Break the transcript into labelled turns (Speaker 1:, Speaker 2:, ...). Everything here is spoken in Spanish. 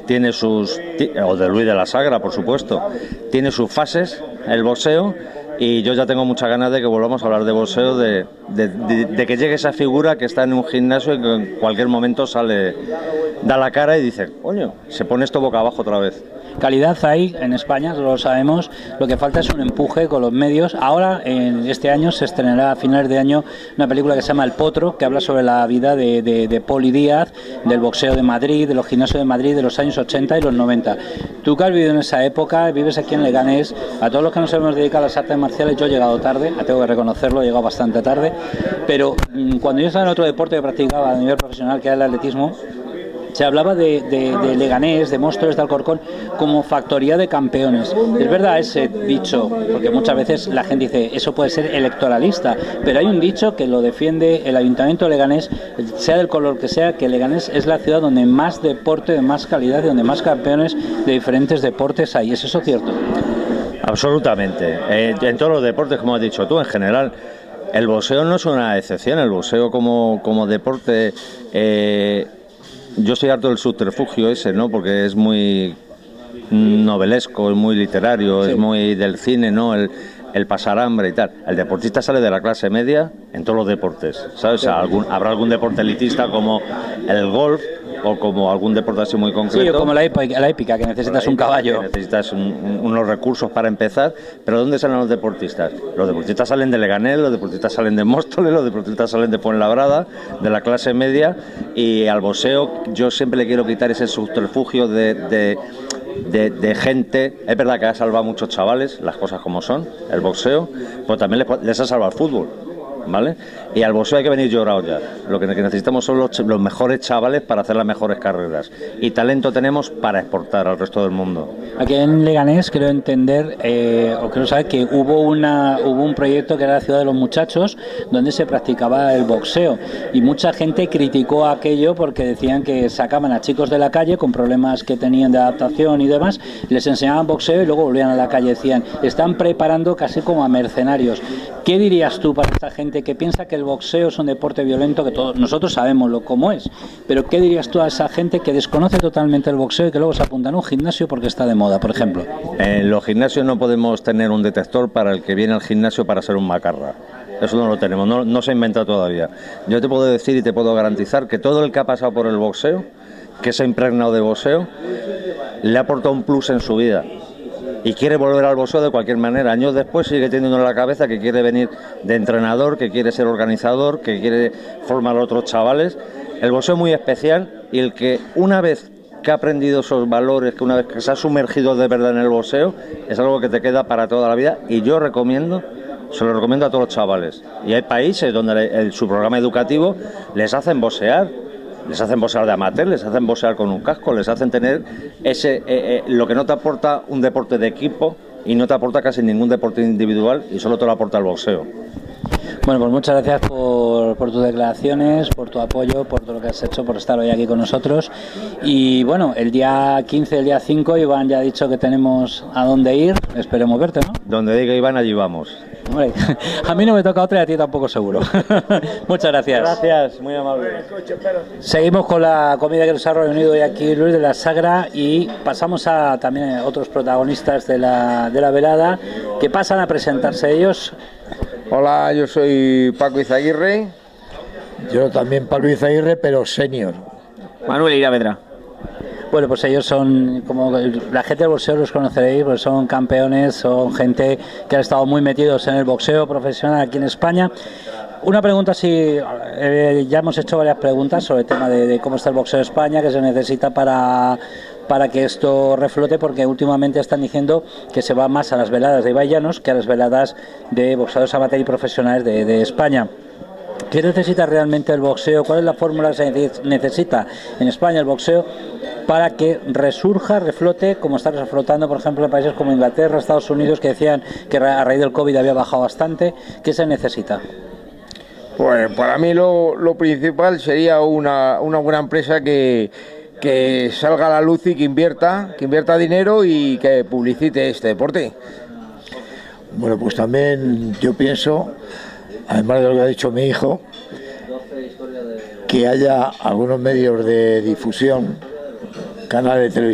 Speaker 1: tiene sus... o de Luis de la Sagra, por supuesto, tiene sus fases, el boxeo, y yo ya tengo muchas ganas de que volvamos a hablar de boxeo, de que llegue esa figura que está en un gimnasio y que en cualquier momento sale, da la cara y dice, coño, se pone esto boca abajo otra vez.
Speaker 2: Calidad hay en España, lo sabemos, lo que falta es un empuje con los medios. Ahora, en este año, se estrenará a finales de año una película que se llama El Potro, que habla sobre la vida de Poli Díaz, del boxeo de Madrid, de los gimnasios de Madrid de los años 80 y los 90. Tú que has vivido en esa época, vives aquí en Leganés, a todos los que nos hemos dedicado a las artes marciales, yo he llegado tarde, tengo que reconocerlo, he llegado bastante tarde, pero cuando yo estaba en otro deporte que practicaba a nivel profesional, que era el atletismo, se hablaba de Leganés, de Móstoles, de Alcorcón, como factoría de campeones. Es verdad ese dicho, porque muchas veces la gente dice, eso puede ser electoralista, pero hay un dicho que lo defiende el Ayuntamiento de Leganés, sea del color que sea, que Leganés es la ciudad donde más deporte, de más calidad y donde más campeones de diferentes deportes hay. ¿Es eso cierto? Absolutamente. En todos los deportes, como has dicho tú, en general, el boxeo no es una excepción. El boxeo como deporte... yo estoy harto del subterfugio ese, ¿no? Porque es muy novelesco, es muy literario, sí. Es muy del cine, ¿no? El pasar hambre y tal. El deportista sale de la clase media en todos los deportes, ¿sabes? Sí. O sea, habrá algún deporte elitista como el golf o como algún deporte así muy concreto. Sí, o como la hípica, que necesitas un caballo. Que necesitas unos recursos para empezar. Pero ¿dónde salen los deportistas? Los deportistas salen de Leganés, los deportistas salen de Móstoles, los deportistas salen de Fuenlabrada, de la clase media, y al boxeo yo siempre le quiero quitar ese subterfugio de gente. Es verdad que ha salvado a muchos chavales, las cosas como son, el boxeo, pero también les ha salvado el fútbol, ¿vale? Y al boxeo hay que venir llorados ya. Lo que necesitamos son los mejores chavales para hacer las mejores carreras. Y talento tenemos para exportar al resto del mundo. Aquí en Leganés creo entender, o creo saber que hubo un proyecto que era la Ciudad de los Muchachos, donde se practicaba el boxeo. Y mucha gente criticó aquello porque decían que sacaban a chicos de la calle con problemas que tenían de adaptación y demás, les enseñaban boxeo y luego volvían a la calle. Decían, están preparando casi como a mercenarios. ¿Qué dirías tú para esta gente que piensa que el boxeo es un deporte violento, que todos nosotros sabemos cómo es, pero qué dirías tú a esa gente que desconoce totalmente el boxeo y que luego se apunta en un gimnasio porque está de moda, por ejemplo? En los gimnasios no podemos tener un detector para el que viene al gimnasio para ser un macarra. Eso no lo tenemos, no se ha inventado todavía. Yo te puedo decir y te puedo garantizar que todo el que ha pasado por el boxeo, que se ha impregnado de boxeo, le ha aportado un plus en su vida. Y quiere volver al boxeo de cualquier manera. Años después sigue teniendo en la cabeza que quiere venir de entrenador, que quiere ser organizador, que quiere formar a otros chavales. El boxeo es muy especial y el que una vez que ha aprendido esos valores, que una vez que se ha sumergido de verdad en el boxeo, es algo que te queda para toda la vida. Y yo se lo recomiendo a todos los chavales. Y hay países donde su programa educativo les hacen boxear. Les hacen boxear de amateur, les hacen boxear con un casco, les hacen tener lo que no te aporta un deporte de equipo y no te aporta casi ningún deporte individual y solo te lo aporta el boxeo. Bueno, pues muchas gracias por tus declaraciones, por tu apoyo, por todo lo que has hecho, por estar hoy aquí con nosotros. Y bueno, el día 15, el día 5, Iván ya ha dicho que tenemos a dónde ir, esperemos verte, ¿no? Donde diga Iván, allí vamos. Hombre, a mí no me toca otra y a ti tampoco seguro. Muchas gracias. Gracias, muy amable. Seguimos con la comida que nos ha reunido hoy aquí Luis de la Sagra y pasamos a también a otros protagonistas de la velada que pasan a presentarse ellos.
Speaker 3: Hola, yo soy Paco Izaguirre.
Speaker 4: Yo también Paco Izaguirre, pero senior.
Speaker 2: Manuel Iravedra. Bueno, pues ellos son, como la gente del boxeo los conoceréis, pues son campeones, son gente que ha estado muy metidos en el boxeo profesional aquí en España. Una pregunta, ya hemos hecho varias preguntas sobre el tema de cómo está el boxeo de España, qué se necesita para que esto reflote, porque últimamente están diciendo que se va más a las veladas de Ibai Llanos que a las veladas de boxeadores amateur y profesionales de España. ¿Qué necesita realmente el boxeo? ¿Cuál es la fórmula que se necesita en España el boxeo para que resurja, reflote, como está reflotando, por ejemplo, en países como Inglaterra, Estados Unidos, que decían que a raíz del COVID había bajado bastante? ¿Qué se necesita?
Speaker 3: Pues para mí lo principal sería una buena empresa que salga a la luz y que invierta dinero y que publicite este deporte.
Speaker 4: Bueno, pues también yo pienso, además de lo que ha dicho mi hijo, que haya algunos medios de difusión, canales de televisión